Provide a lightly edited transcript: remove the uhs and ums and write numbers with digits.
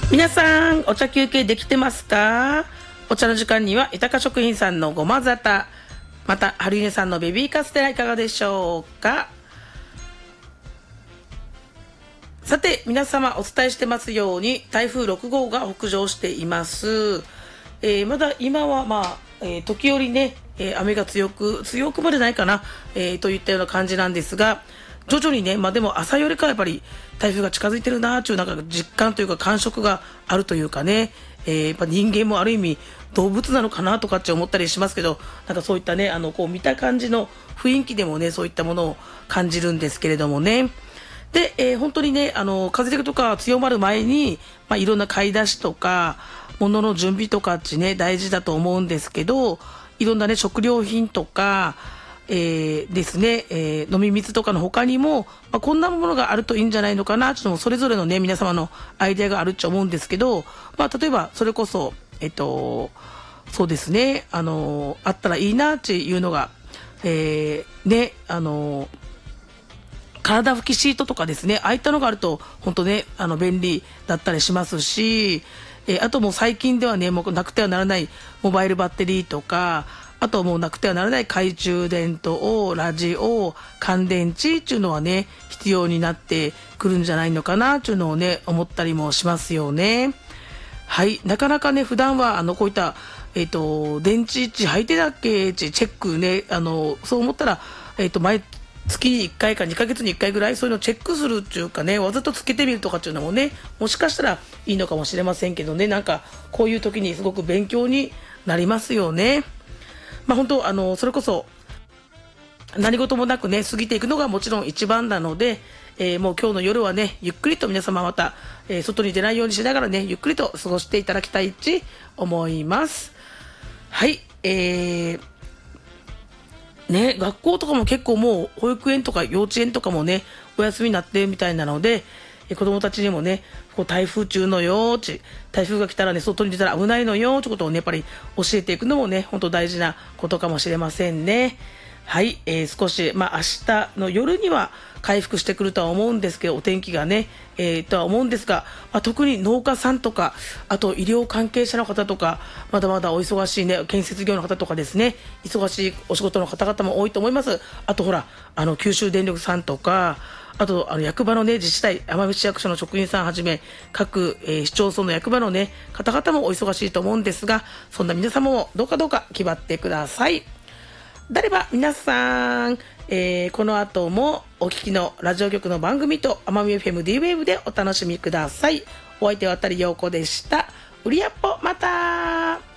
皆さんお茶休憩できてますか？お茶の時間には豊か食品さんのごま沙汰、また春稲さんのベビーカステラいかがでしょうか？さて皆様お伝えしてますように台風6号が北上しています。まだ今は時折ね、雨が強くまでないかな、といったような感じなんですが、徐々にね、でも朝よりかはやっぱり台風が近づいてるなーというなんか実感というか感触があるというかね、やっぱ人間もある意味動物なのかなとかって思ったりしますけど、なんかそういったね、こう見た感じの雰囲気でもね、そういったものを感じるんですけれどもね。で、本当にね、風とか強まる前に、いろんな買い出しとか物の準備とかってね大事だと思うんですけど、いろんなね食料品とか、ですね、飲み水とかの他にも、こんなものがあるといいんじゃないのかなちょっとそれぞれのね皆様のアイデアがあるっちゃ思うんですけど、例えばそれこそそうですね、あったらいいなっていうのが、ね、体拭きシートとかですね、ああいったのがあると本当ね便利だったりしますし、あともう最近ではねもうなくてはならないモバイルバッテリーとか、あともうなくてはならない懐中電灯、ラジオ、乾電池っていうのはね必要になってくるんじゃないのかなっていうのをね思ったりもしますよね。はい、なかなかね普段はこういった電池値履いてたっけチェックね、そう思ったら毎月に1回か2ヶ月に1回ぐらいそういうのをチェックするっていうかね、わざとつけてみるとかっていうのもねもしかしたらいいのかもしれませんけどね、なんかこういう時にすごく勉強になりますよね。本当それこそ何事もなくね過ぎていくのがもちろん一番なので、もう今日の夜はねゆっくりと皆様また、外に出ないようにしながらねゆっくりと過ごしていただきたいと思います。はい、ね、学校とかも結構もう保育園とか幼稚園とかもねお休みになってみたいなので、子どもたちにもねこう台風中のよーち、台風が来たらね外に出たら危ないのよーってことをねやっぱり教えていくのもね本当大事なことかもしれませんね。はい、少し明日の夜には回復してくるとは思うんですけど、お天気がね、とは思うんですが、特に農家さんとかあと医療関係者の方とかまだまだお忙しいね建設業の方とかですね、忙しいお仕事の方々も多いと思います。あとほら九州電力さんとか、あと役場のね自治体奄美市役所の職員さんはじめ各、市町村の役場のね方々もお忙しいと思うんですが、そんな皆様もどうか気張ってください。であれば皆さん、この後もお聞きのラジオ局の番組と奄美 FM D ウェーブでお楽しみください。お相手は渡陽子でした。うりやっぽ、また。